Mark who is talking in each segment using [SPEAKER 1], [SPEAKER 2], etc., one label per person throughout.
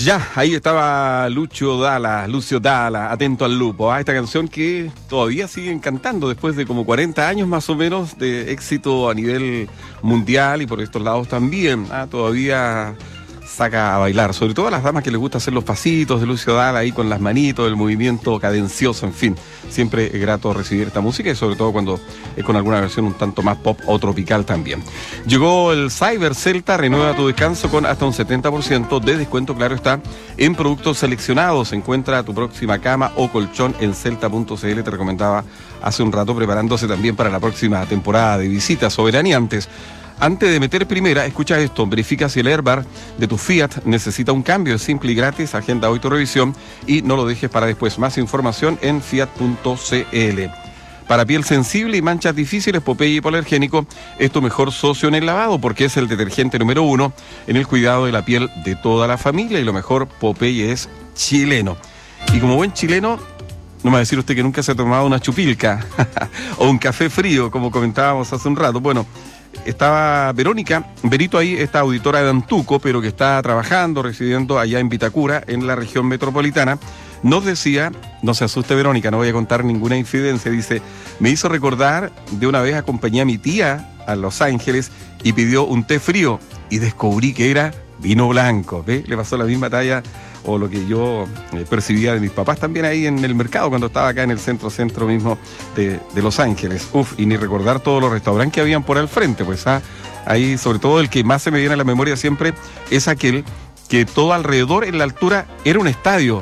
[SPEAKER 1] Ya, ahí estaba Lucio Dalla, Atento al Lupo, esta canción que todavía siguen cantando después de como 40 años más o menos de éxito a nivel mundial y por estos lados también, todavía saca a bailar, sobre todo a las damas que les gusta hacer los pasitos de Lucio Dalla ahí con las manitos, el movimiento cadencioso, en fin, siempre es grato recibir esta música y sobre todo cuando es con alguna versión un tanto más pop o tropical también. Llegó el Cyber Celta, renueva tu descanso con hasta un 70% de descuento, claro está, en productos seleccionados. Encuentra tu próxima cama o colchón en celta.cl, te recomendaba hace un rato, preparándose también para la próxima temporada de visitas soberaneantes. Antes de meter primera, escucha esto, verifica si el airbag de tu Fiat necesita un cambio, es simple y gratis, agenda hoy tu revisión y no lo dejes para después. Más información en fiat.cl. Para piel sensible y manchas difíciles, Popeye Hipoalergénico es tu mejor socio en el lavado porque es el detergente número 1 en el cuidado de la piel de toda la familia y lo mejor, Popeye es chileno. Y como buen chileno, no me va a decir usted que nunca se ha tomado una chupilca o un café frío, como comentábamos hace un rato. Bueno, estaba Verónica, Verito ahí, esta auditora de Antuco, pero que está trabajando, residiendo allá en Vitacura, en la región metropolitana, nos decía, no se asuste Verónica, no voy a contar ninguna infidencia, dice, me hizo recordar de una vez acompañé a mi tía a Los Ángeles y pidió un té frío y descubrí que era vino blanco, ¿ve? Le pasó la misma talla o lo que yo percibía de mis papás también ahí en el mercado cuando estaba acá en el centro mismo de Los Ángeles. Y ni recordar todos los restaurantes que habían por al frente, pues ahí sobre todo el que más se me viene a la memoria siempre es aquel que todo alrededor en la altura era un estadio,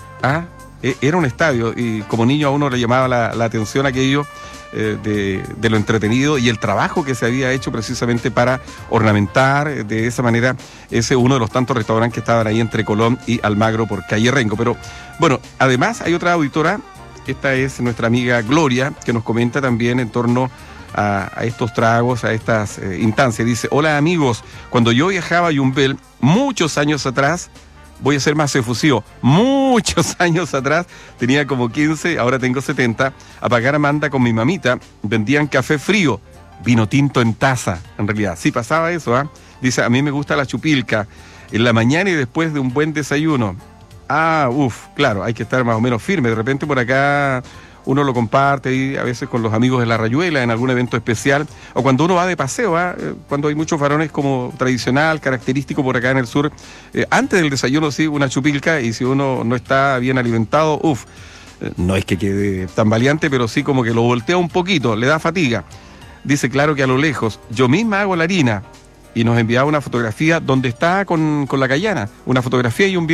[SPEAKER 1] era un estadio y como niño a uno le llamaba la atención aquello de lo entretenido y el trabajo que se había hecho precisamente para ornamentar de esa manera ese uno de los tantos restaurantes que estaban ahí entre Colón y Almagro por calle Rengo. Pero bueno, además hay otra auditora, esta es nuestra amiga Gloria, que nos comenta también en torno a estos tragos, a estas instancias. Dice, hola amigos, cuando yo viajaba a Yumbel muchos años atrás, voy a ser más efusivo, muchos años atrás, tenía como 15, ahora tengo 70, a pagar Amanda con mi mamita, vendían café frío, vino tinto en taza, en realidad, sí pasaba eso, Dice, a mí me gusta la chupilca, en la mañana y después de un buen desayuno. Claro, hay que estar más o menos firme, de repente por acá uno lo comparte y a veces con los amigos de la Rayuela en algún evento especial o cuando uno va de paseo, cuando hay muchos varones como tradicional, característico por acá en el sur, antes del desayuno sí, una chupilca y si uno no está bien alimentado, no es que quede tan valiente, pero sí como que lo voltea un poquito, le da fatiga. Dice, claro que a lo lejos, yo misma hago la harina y nos enviaba una fotografía donde está con la cayana, una fotografía y un video.